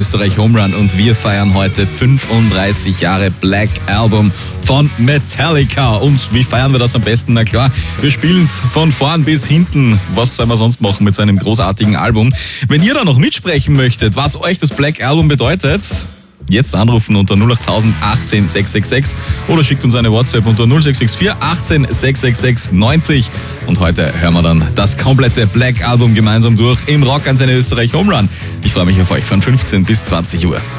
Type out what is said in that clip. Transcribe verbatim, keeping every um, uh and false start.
Österreich Home Run und wir feiern heute fünfunddreißig Jahre Black Album von Metallica. Und wie feiern wir das am besten? Na klar, wir spielen es von vorn bis hinten. Was sollen wir sonst machen mit so einem großartigen Album? Wenn ihr da noch mitsprechen möchtet, was euch das Black Album bedeutet, jetzt anrufen unter null acht null null achtzehn sechs sechs sechs oder schickt uns eine WhatsApp unter null sechs sechs vier achtzehn sechs sechs sechs neunzig. Und heute hören wir dann das komplette Black Album gemeinsam durch im Rock an seine Österreich Home Run. Ich freue mich auf euch von fünfzehn bis zwanzig Uhr.